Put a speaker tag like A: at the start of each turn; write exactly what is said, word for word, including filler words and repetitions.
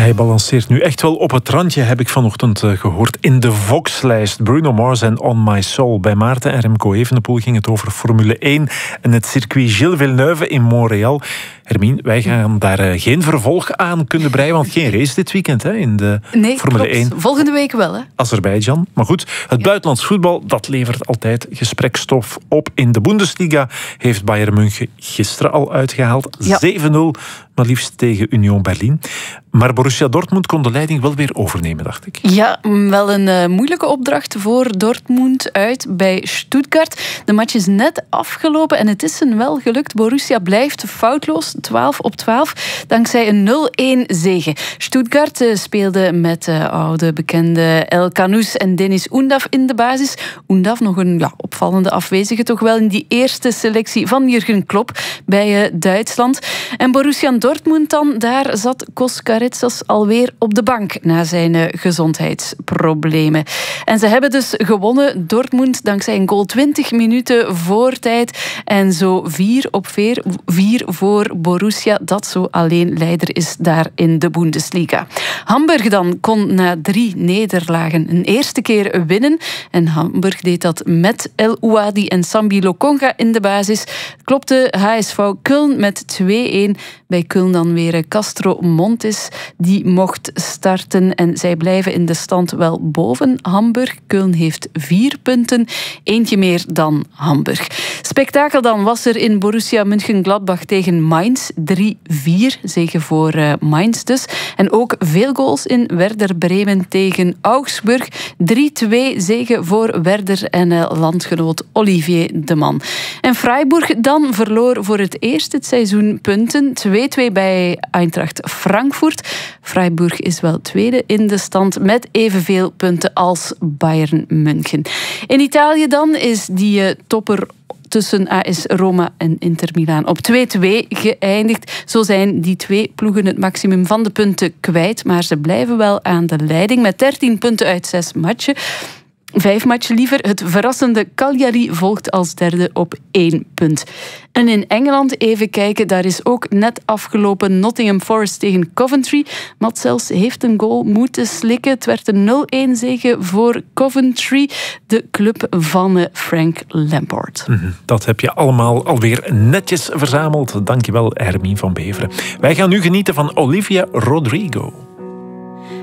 A: Hij balanceert nu echt wel op het randje, heb ik vanochtend uh, gehoord. In de Vox-lijst. Bruno Mars en On My Soul. Bij Maarten en Remco Evenepoel ging het over Formule één en het circuit Gilles Villeneuve in Montreal. Hermine, wij gaan daar uh, geen vervolg aan kunnen breien, want geen race dit weekend hè, in de
B: nee,
A: Formule
B: klopt.
A: één.
B: Volgende week wel, hè?
A: Azerbeidzjan. Maar goed, het ja. buitenlands voetbal, dat levert altijd gesprekstof op. In de Bundesliga heeft Bayern München gisteren al uitgehaald. Ja. zeven nul, maar liefst tegen Union Berlin. Maar Borussia Dortmund kon de leiding wel weer overnemen, dacht ik.
B: Ja, wel een uh, moeilijke opdracht voor Dortmund uit bij Stuttgart. De match is net afgelopen en het is hen wel gelukt. Borussia blijft foutloos, twaalf op twaalf, dankzij een nul-een zege. Stuttgart uh, speelde met uh, oude bekende El Khanous en Deniz Undav in de basis. Undav nog een ja, opvallende afwezige, toch wel in die eerste selectie van Jurgen Klopp bij uh, Duitsland. En Borussia Dortmund dan, daar zat Koskaretsas alweer op de bank na zijn uh, gezondheidsproblemen. En ze hebben dus gewonnen, Dortmund, dankzij een goal twintig minuten voor tijd. En zo vier op vier voor Borussia, dat zo alleen leider is daar in de Bundesliga. Hamburg dan kon na drie nederlagen een eerste keer winnen. En Hamburg deed dat met El Ouadi en Sambi Lokonga in de basis. Klopte H S V Köln met twee-een. Bij Köln dan weer Castro Montes. Die mocht starten en zij blijven in de stand wel boven Hamburg. Köln heeft vier punten. Eentje meer dan Hamburg. Spektakel dan was er in Borussia Mönchengladbach tegen Mainz. drie vier, zege voor uh, Mainz dus. En ook veel goals in Werder Bremen tegen Augsburg. drie-twee, zege voor Werder en uh, landgenoot Olivier de Man. En Freiburg dan verloor voor het eerst dit seizoen punten. twee-twee bij Eintracht Frankfurt. Freiburg is wel tweede in de stand met evenveel punten als Bayern München. In Italië dan is die uh, topper tussen A S Roma en Inter Milaan op twee-twee geëindigd. Zo zijn die twee ploegen het maximum van de punten kwijt, maar ze blijven wel aan de leiding met dertien punten uit zes matchen. Vijf matchen liever. Het verrassende Cagliari volgt als derde op één punt. En in Engeland, even kijken, daar is ook net afgelopen Nottingham Forest tegen Coventry. Mats Sels heeft een goal moeten slikken. Het werd een nul-een zege voor Coventry, de club van Frank Lampard.
A: Dat heb je allemaal alweer netjes verzameld. Dankjewel, Hermine van Beveren. Wij gaan nu genieten van Olivia Rodrigo.